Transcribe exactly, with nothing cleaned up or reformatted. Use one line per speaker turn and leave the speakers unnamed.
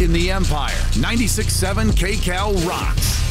in the Empire. ninety-six point seven K Cal rocks.